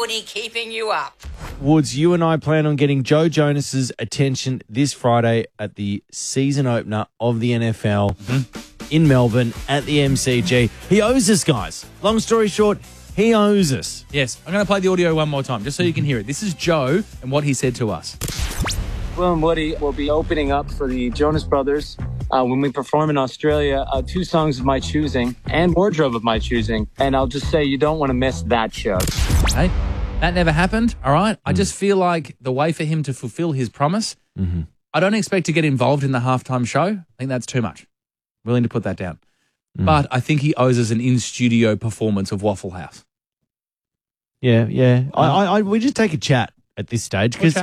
footy keeping you up. Woods, you and I plan on getting Joe Jonas's attention this Friday at the season opener of the NFL in Melbourne at the MCG. He owes us, guys. Long story short, he owes us. Yes, I'm going to play the audio one more time just so you can hear it. This is Joe and what he said to us. Will and Woody will be opening up for the Jonas Brothers when we perform in Australia, 2 songs of my choosing and wardrobe of my choosing. And I'll just say you don't want to miss that show. Hey, that never happened, all right? I just feel like the way for him to fulfill his promise, I don't expect to get involved in the halftime show. I think that's too much. Willing to put that down. But I think he owes us an in-studio performance of Waffle House. Yeah. We just take a chat at this stage because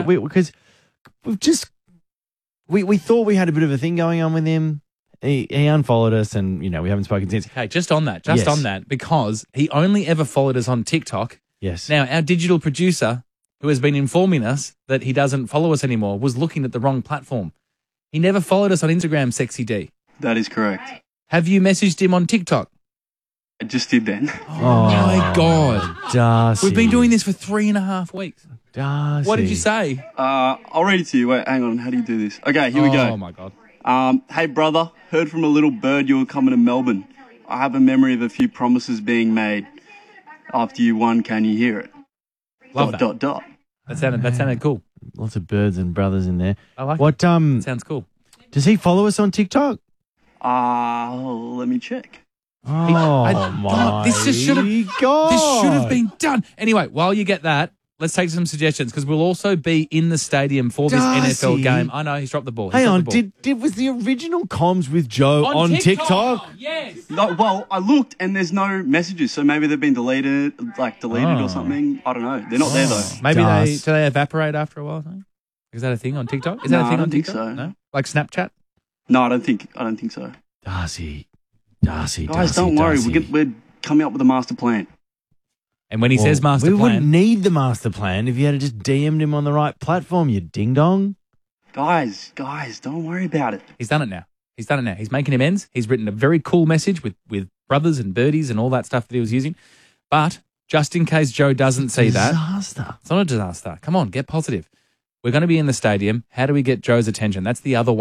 we thought we had a bit of a thing going on with him. He unfollowed us, and we haven't spoken since. Okay, just on that, because he only ever followed us on TikTok. Yes. Now, our digital producer, who has been informing us that he doesn't follow us anymore, was looking at the wrong platform. He never followed us on Instagram, Sexy D. That is correct. Have you messaged him on TikTok? I just did then. Oh my God. Darcy. We've been doing this for 3.5 weeks. Darcy. What did you say? I'll read it to you. Wait, hang on. How do you do this? Okay, here we go. Oh, my God. Hey, brother. Heard from a little bird you were coming to Melbourne. I have a memory of a few promises being made. After you won, can you hear it? Love that. Dot. That sounded cool. Lots of birds and brothers in there. I like what, it. Sounds cool. Does he follow us on TikTok? Let me check. My this should God. This should have been done. Anyway, while you get that, let's take some suggestions because we'll also be in the stadium for this NFL game. I know he's dropped the ball. Hang on, was the original comms with Joe on TikTok? Yes. No, well, I looked and there's no messages, so maybe they've been deleted or something. I don't know. They're not there though. Maybe do they evaporate after a while? No? Is that a thing on TikTok? Is that a thing on TikTok? I don't think so. No? Like Snapchat? No, I don't think so. Darcy. Guys, don't worry. We're coming up with a master plan. And when he says master plan... We wouldn't need the master plan if you had just DM'd him on the right platform, you ding-dong. Guys, don't worry about it. He's done it now. He's making amends. He's written a very cool message with brothers and birdies and all that stuff that he was using. But just in case Joe doesn't see that... Disaster. It's not a disaster. Come on, get positive. We're going to be in the stadium. How do we get Joe's attention? That's the other one.